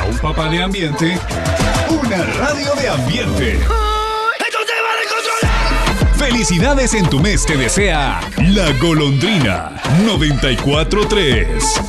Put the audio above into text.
para un papá de ambiente, una radio de ambiente. ¡Esto se va a descontrolar! Felicidades en tu mes te desea La Golondrina 94.3.